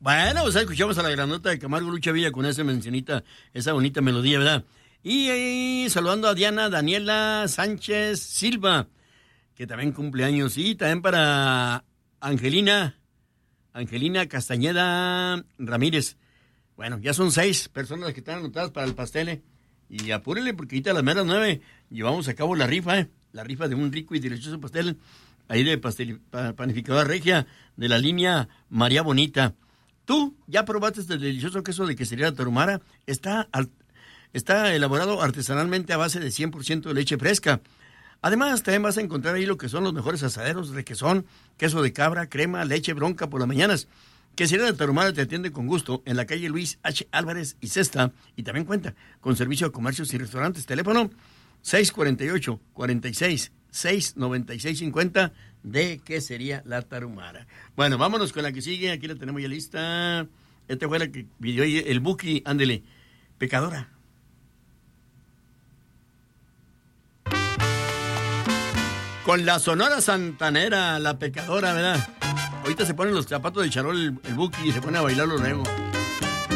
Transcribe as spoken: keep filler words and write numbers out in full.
Bueno, pues escuchamos a la granota de Camargo Lucha Villa con esa mencionita, esa bonita melodía, ¿verdad? Y, y saludando a Diana Daniela Sánchez Silva, que también cumple años. Y también para Angelina, Angelina Castañeda Ramírez. Bueno, ya son seis personas las que están anotadas para el pastel, ¿eh? Y apúrele porque ahorita a las meras nueve llevamos a cabo la rifa, ¿eh? La rifa de un rico y delicioso pastel, ahí de pastel, panificadora regia de la línea María Bonita. Tú ya probaste este delicioso queso de quesería Tarahumara. Está, al, está elaborado artesanalmente a base de cien por ciento de leche fresca. Además, también vas a encontrar ahí lo que son los mejores asaderos, requesón, queso de cabra, crema, leche bronca por las mañanas. Quesería de Tarahumara te atiende con gusto en la calle Luis H. Álvarez y Cesta. Y también cuenta con servicio a comercios y restaurantes. Teléfono seis cuarenta y ocho, cuarenta y seis, seis noventa y seis cincuenta de Quesería La Tarahumara. Bueno, vámonos con la que sigue. Aquí la tenemos ya lista. Esta fue la que pidió el Buki. Ándele. Pecadora. Con la Sonora Santanera, la Pecadora, ¿verdad? Ahorita se ponen los zapatos de charol el, el Buki y se pone a bailarlo luego.